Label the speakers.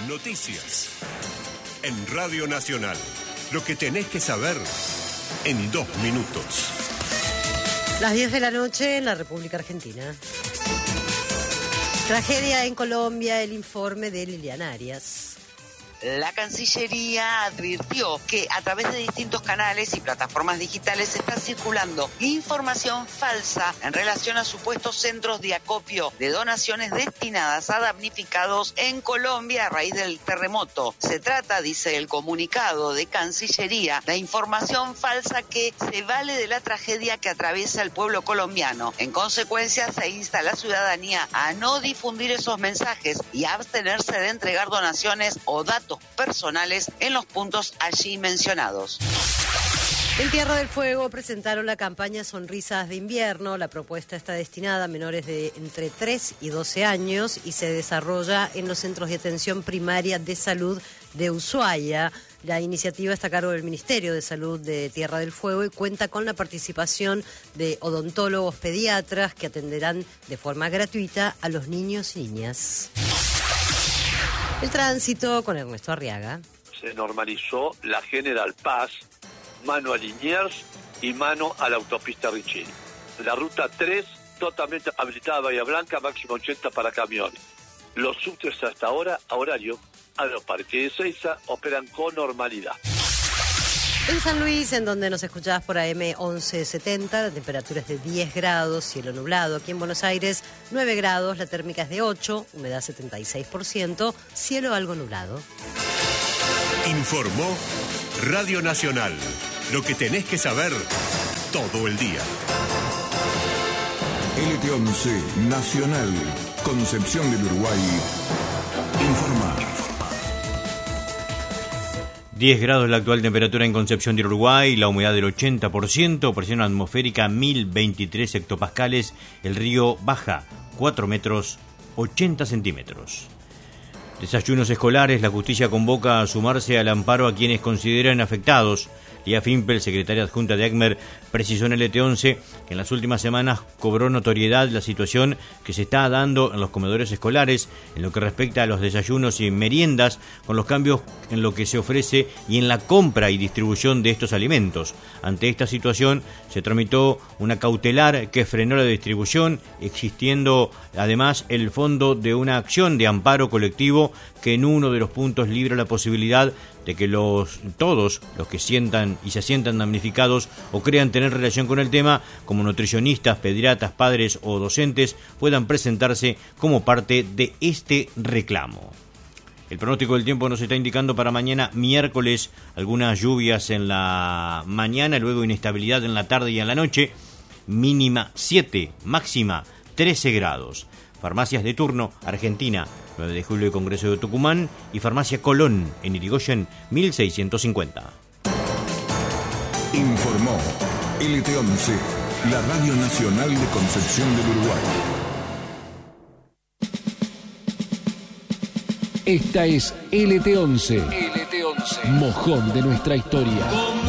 Speaker 1: Noticias. En Radio Nacional. Lo que tenés que saber en 2 minutos.
Speaker 2: Las 10 de la noche en la República Argentina. Tragedia en Colombia, el informe de Liliana Arias.
Speaker 3: La Cancillería advirtió que a través de distintos canales y plataformas digitales está circulando información falsa en relación a supuestos centros de acopio de donaciones destinadas a damnificados en Colombia a raíz del terremoto. Se trata, dice el comunicado de Cancillería, de información falsa que se vale de la tragedia que atraviesa el pueblo colombiano. En consecuencia, se insta a la ciudadanía a no difundir esos mensajes y a abstenerse de entregar donaciones o datos personales en los puntos allí mencionados.
Speaker 2: En Tierra del Fuego presentaron la campaña Sonrisas de Invierno. La propuesta está destinada a menores de entre 3 y 12 años y se desarrolla en los centros de atención primaria de salud de Ushuaia. La iniciativa está a cargo del Ministerio de Salud de Tierra del Fuego y cuenta con la participación de odontólogos pediatras que atenderán de forma gratuita a los niños y niñas. El tránsito con Ernesto Arriaga.
Speaker 4: Se normalizó la General Paz, mano a Liniers y mano a la autopista Richini. La ruta 3, totalmente habilitada a Bahía Blanca, máximo 80 para camiones. Los subtes hasta ahora, a horario, a los parques de Seiza, operan con normalidad.
Speaker 2: En San Luis, en donde nos escuchabas por AM 1170, la temperatura es de 10 grados, cielo nublado. Aquí en Buenos Aires, 9 grados, la térmica es de 8, humedad 76%, cielo algo nublado.
Speaker 1: Informó Radio Nacional. Lo que tenés que saber todo el día.
Speaker 5: LT11 Nacional, Concepción del Uruguay, informa.
Speaker 6: 10 grados la actual temperatura en Concepción del Uruguay, la humedad del 80%, presión atmosférica 1023 hectopascales, el río baja 4 metros 80 centímetros. Desayunos escolares, la justicia convoca a sumarse al amparo a quienes consideran afectados. Lía Fimpel, secretaria adjunta de ACMER, precisó en el LT11 que en las últimas semanas cobró notoriedad la situación que se está dando en los comedores escolares en lo que respecta a los desayunos y meriendas, con los cambios en lo que se ofrece y en la compra y distribución de estos alimentos. Ante esta situación se tramitó una cautelar que frenó la distribución, existiendo además el fondo de una acción de amparo colectivo que en uno de los puntos libra la posibilidad de que todos los que sientan y se sientan damnificados o crean tener relación con el tema, como nutricionistas, pediatras, padres o docentes, puedan presentarse como parte de este reclamo. El pronóstico del tiempo nos está indicando para mañana miércoles algunas lluvias en la mañana, luego inestabilidad en la tarde y en la noche, mínima 7, máxima 13 grados. Farmacias de turno, Argentina, 9 de julio, Congreso de Tucumán, y Farmacia Colón, en Irigoyen, 1650.
Speaker 5: Informó LT11, la Radio Nacional de Concepción del Uruguay.
Speaker 7: Esta es LT11, mojón de nuestra historia.